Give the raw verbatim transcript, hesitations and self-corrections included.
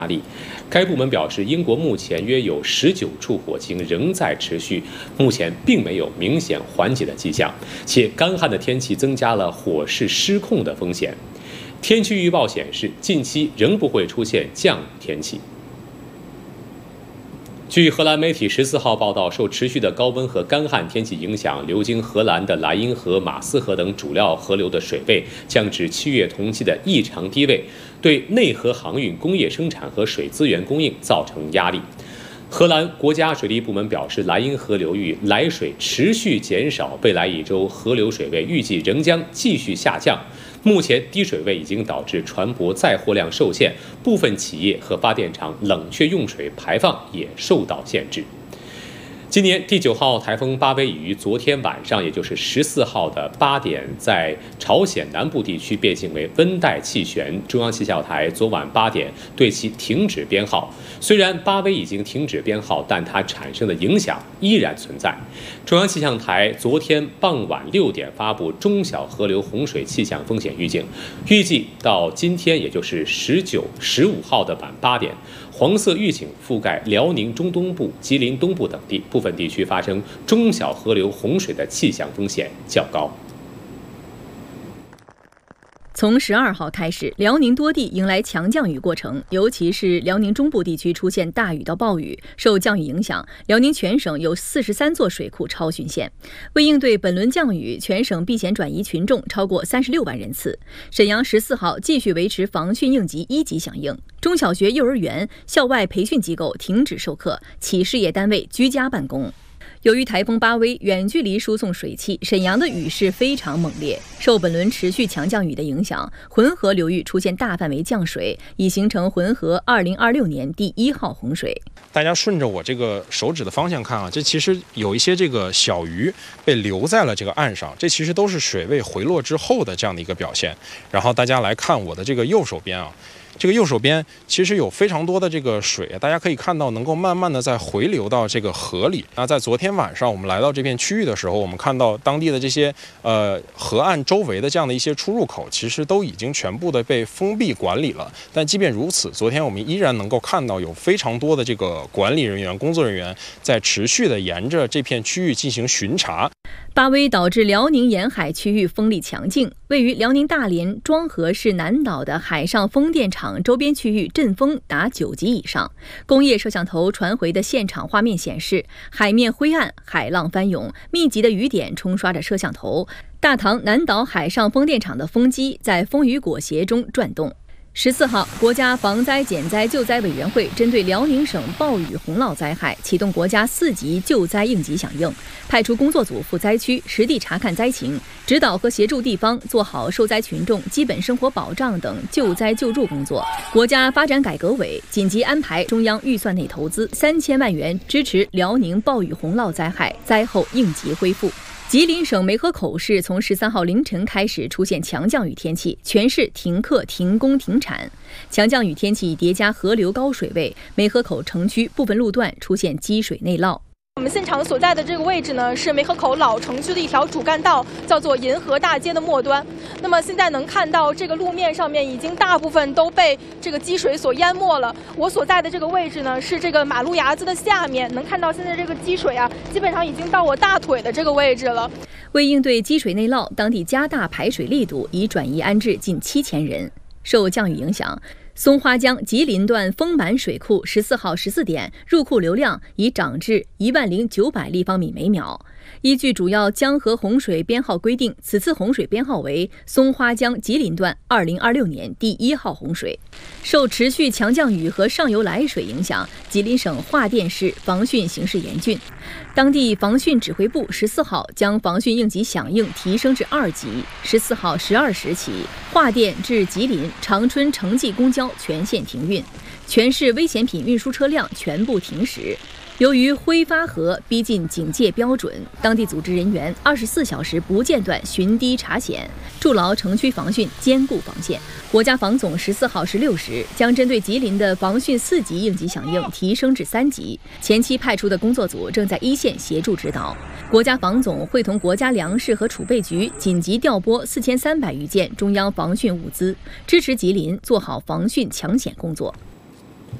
压力。该部门表示，英国目前约有十九处火情仍在持续，目前并没有明显缓解的迹象，且干旱的天气增加了火势失控的风险。天气预报显示，近期仍不会出现降雨天气。据荷兰媒体十四号报道，受持续的高温和干旱天气影响，流经荷兰的莱茵河、马斯河等主要河流的水位降至七月同期的异常低位，对内河航运、工业生产和水资源供应造成压力。荷兰国家水利部门表示，莱茵河流域来水持续减少，未来一周河流水位预计仍将继续下降。目前低水位已经导致船舶载货量受限，部分企业和发电厂冷却用水排放也受到限制。今年第九号台风巴威已于昨天晚上，也就是十四号的八点，在朝鲜南部地区变性为温带气旋。中央气象台昨晚八点对其停止编号。虽然巴威已经停止编号，但它产生的影响依然存在。中央气象台昨天傍晚六点发布中小河流洪水气象风险预警，预计到今天，也就是十九、十五号的晚八点。黄色预警覆盖辽宁中东部、吉林东部等地，部分地区发生中小河流洪水的气象风险较高。 从十二号开始，辽宁多地迎来强降雨过程，尤其是辽宁中部地区出现大雨到暴雨。受降雨影响，辽宁全省有四十三座水库超汛线。为应对本轮降雨，全省避险转移群众超过三十六万人次。沈阳十四号继续维持防汛应急一级响应，中小学、幼儿园、校外培训机构停止授课，企事业单位居家办公。由于台风巴威远距离输送水汽，沈阳的雨势非常猛烈。受本轮持续强降雨的影响，浑河流域出现大范围降水，已形成浑河二零二六年第一号洪水。 大家顺着我这个手指的方向看啊，这其实有一些这个小鱼被留在了这个岸上，这其实都是水位回落之后的这样的一个表现。然后大家来看我的这个右手边啊。这个右手边其实有非常多的这个水，大家可以看到能够慢慢的在回流到这个河里。那在昨天晚上我们来到这片区域的时候，我们看到当地的这些呃河岸周围的这样的一些出入口，其实都已经全部的被封闭管理了。但即便如此，昨天我们依然能够看到有非常多的这个管理人员、工作人员在持续的沿着这片区域进行巡查。 巴威导致辽宁沿海区域风力强劲，位于辽宁大连庄河市南岛的海上风电场周边区域阵风达九级以上。工业摄像头传回的现场画面显示，海面灰暗，海浪翻涌，密集的雨点冲刷着摄像头。大唐南岛海上风电场的风机在风雨裹挟中转动。十四号，国家防灾减灾救灾委员会针对辽宁省暴雨洪涝灾害启动国家四级救灾应急响应，派出工作组赴灾区实地查看灾情，指导和协助地方做好受灾群众基本生活保障等救灾救助工作。国家发展改革委紧急安排中央预算内投资三千万元，支持辽宁暴雨洪涝灾害灾后应急恢复。吉林省梅河口市从十三号凌晨开始出现强降雨天气，全市停课、停工、停产。强降雨天气叠加河流高水位，梅河口城区部分路段出现积水内涝。 我们现场所在的这个位置呢，是梅河口老城区的一条主干道，叫做银河大街的末端。那么现在能看到这个路面上面已经大部分都被这个积水所淹没了。我所在的这个位置呢，是这个马路牙子的下面，能看到现在这个积水啊，基本上已经到我大腿的这个位置了。 为应对积水内涝，当地加大排水力度，已转移安置近七千人。受降雨影响，松花江吉林段丰满水库十四号十四点入库流量已涨至一万零九百立方米每秒。依据主要江河洪水编号规定，此次洪水编号为松花江吉林段二零二六年第一号洪水。受持续强降雨和上游来水影响，吉林省桦甸市防汛形势严峻。当地防汛指挥部十四号将防汛应急响应提升至二级。十四号十二时起，桦甸至吉林、长春城际公交全线停运，全市危险品运输车辆全部停驶。由于挥发河逼近警戒标准，当地组织人员二十四小时不间断巡堤查险，筑牢城区防汛坚固防线。国家防总十四号十六时将针对吉林的防汛四级应急响应提升至三级，前期派出的工作组正在一线协助指导。国家防总会同国家粮食和储备局紧急调拨四千三百余件中央防汛物资，支持吉林做好防汛抢险工作。